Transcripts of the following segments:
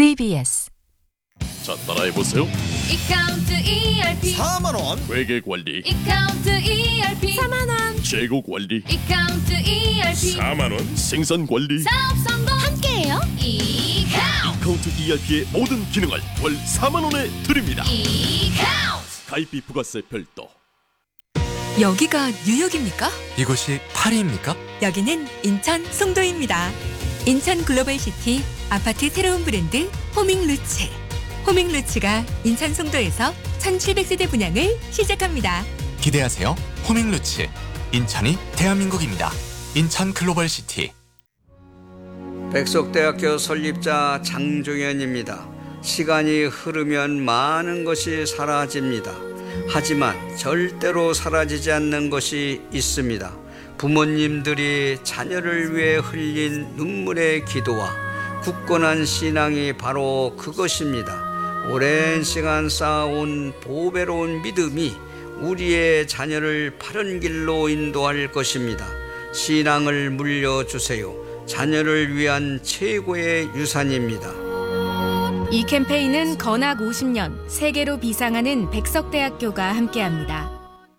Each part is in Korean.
CBS. 자, 따라해보세요. 이카운트 ERP 4만 원. 회계관리, 이카운트 ERP 4만원. 재고관리, 이카운트 ERP 4만원, 생산관리, 사업 성공 함께해요. 이카운트 카운트 ERP의 모든 기능을 월 4만원에 드립니다. 이카운트 가입비 부가세 별도. 여기가 뉴욕입니까? 이곳이 파리입니까? 여기는 인천 송도입니다. 인천 글로벌시티 아파트 새로운 브랜드 호밍루츠. 호밍루츠가 인천 송도에서 1700세대 분양을 시작합니다. 기대하세요. 호밍루츠. 인천이 대한민국입니다. 인천 글로벌시티. 백석대학교 설립자 장종현입니다. 시간이 흐르면 많은 것이 사라집니다. 하지만 절대로 사라지지 않는 것이 있습니다. 부모님들이 자녀를 위해 흘린 눈물의 기도와 굳건한 신앙이 바로 그것입니다. 오랜 시간 쌓아온 보배로운 믿음이 우리의 자녀를 바른 길로 인도할 것입니다. 신앙을 물려주세요. 자녀를 위한 최고의 유산입니다. 이 캠페인은 건학 50년 세계로 비상하는 백석대학교가 함께합니다.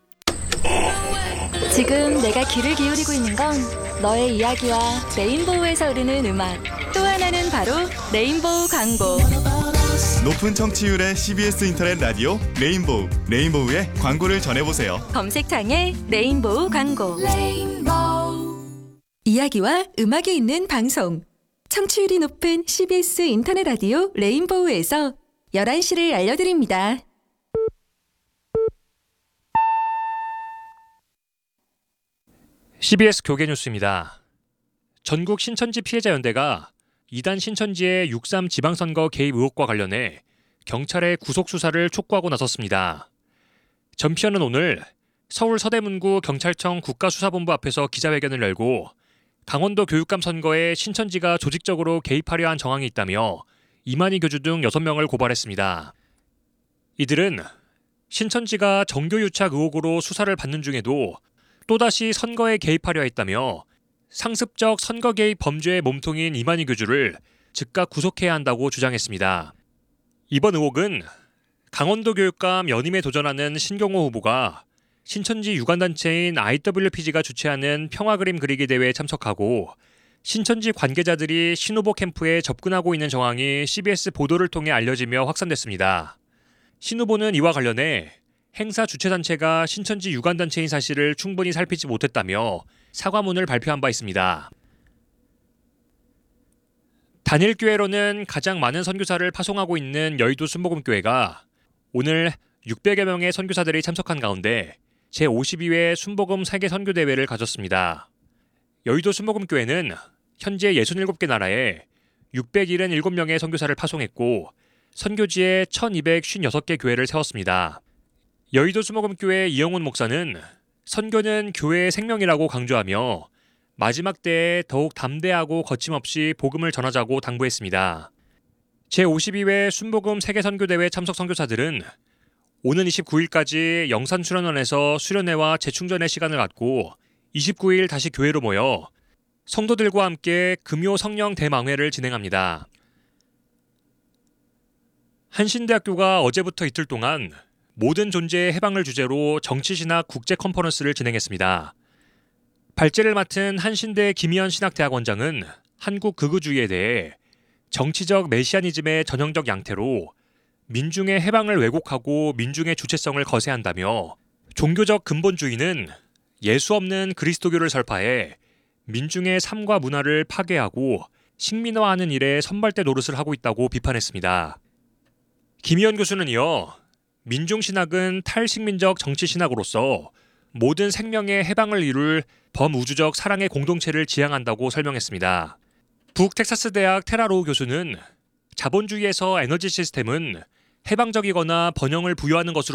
지금 내가 귀를 기울이고 있는 건 너의 이야기와 레인보우에서 흐르는 음악. 또 하나는 바로 레인보우 광고. 높은 청취율의 CBS 인터넷 라디오 레인보우. 레인보우의 광고를 전해보세요. 검색창에 레인보우 광고. 이야기와 음악이 있는 방송. 청취율이 높은 CBS 인터넷 라디오 레인보우에서 11시를 알려드립니다. CBS 교계뉴스입니다. 전국 신천지 피해자연대가 이단 신천지의 6.3 지방선거 개입 의혹과 관련해 경찰의 구속수사를 촉구하고 나섰습니다. 전 피언은 오늘 서울 서대문구 경찰청 국가수사본부 앞에서 기자회견을 열고 강원도 교육감 선거에 신천지가 조직적으로 개입하려 한 정황이 있다며 이만희 교주 등 6명을 고발했습니다. 이들은 신천지가 정교유착 의혹으로 수사를 받는 중에도 또다시 선거에 개입하려 했다며 상습적 선거 개입 범죄의 몸통인 이만희 교주를 즉각 구속해야 한다고 주장했습니다. 이번 의혹은 강원도 교육감 연임에 도전하는 신경호 후보가 신천지 유관단체인 IWPG가 주최하는 평화그림 그리기 대회에 참석하고 신천지 관계자들이 신 후보 캠프에 접근하고 있는 정황이 CBS 보도를 통해 알려지며 확산됐습니다. 신 후보는 이와 관련해 행사 주최단체가 신천지 유관단체인 사실을 충분히 살피지 못했다며 사과문을 발표한 바 있습니다. 단일교회로는 가장 많은 선교사를 파송하고 있는 여의도 순복음교회가 오늘 600여 명의 선교사들이 참석한 가운데 제52회 순복음 세계 선교대회를 가졌습니다. 여의도 순복음교회는 현재 67개 나라에 677명의 선교사를 파송했고 선교지에 1256개 교회를 세웠습니다. 여의도 순복음교회 이영훈 목사는 선교는 교회의 생명이라고 강조하며 마지막 때에 더욱 담대하고 거침없이 복음을 전하자고 당부했습니다. 제52회 순복음 세계선교대회 참석 선교사들은 오는 29일까지 영산수련원에서 수련회와 재충전의 시간을 갖고 29일 다시 교회로 모여 성도들과 함께 금요 성령 대망회를 진행합니다. 한신대학교가 어제부터 이틀 동안 모든 존재의 해방을 주제로 정치신학 국제 컨퍼런스를 진행했습니다. 발제를 맡은 한신대 김희연 신학대학원장은 한국 극우주의에 대해 정치적 메시아니즘의 전형적 양태로 민중의 해방을 왜곡하고 민중의 주체성을 거세한다며 종교적 근본주의는 예수 없는 그리스도교를 설파해 민중의 삶과 문화를 파괴하고 식민화하는 일에 선발대 노릇을 하고 있다고 비판했습니다. 김희연 교수는 이어 민중신학은 탈식민적 정치신학으로서 모든 생명의 해방을 이룰 범우주적 사랑의 공동체를 지향한다고 설명했습니다. 북텍사스 대학 테라로우 교수는 자본주의에서 에너지 시스템은 해방적이거나 번영을 부여하는 것으로